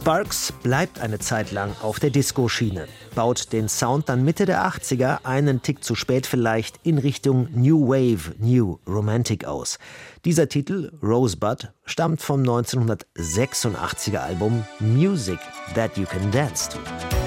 Sparks bleibt eine Zeit lang auf der Disco-Schiene, baut den Sound dann Mitte der 80er, einen Tick zu spät vielleicht, in Richtung New Wave, New Romantic aus. Dieser Titel, Rosebud, stammt vom 1986er Album Music That You Can Dance To.